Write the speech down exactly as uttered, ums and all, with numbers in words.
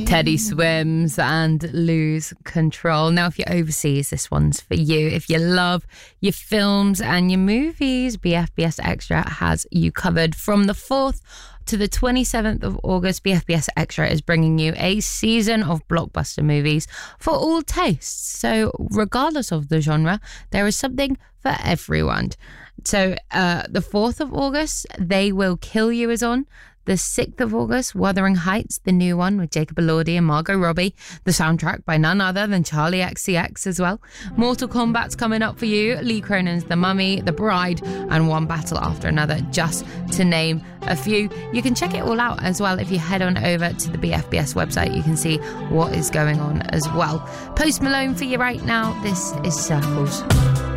Teddy Swims and Lose Control. Now, if you're overseas, this one's for you. If you love your films and your movies, B F B S Extra has you covered. From the fourth to the twenty-seventh of August, B F B S Extra is bringing you a season of blockbuster movies for all tastes. So regardless of the genre, there is something for everyone. So uh, the fourth of August, They Will Kill You is on. The sixth of August, Wuthering Heights, the new one with Jacob Elordi and Margot Robbie. The soundtrack by none other than Charlie X C X as well. Mortal Kombat's coming up for you. Lee Cronin's The Mummy, The Bride, and One Battle After Another, just to name a few. You can check it all out as well if you head on over to the B F B S website. You can see what is going on as well. Post Malone for you right now. This is Circles.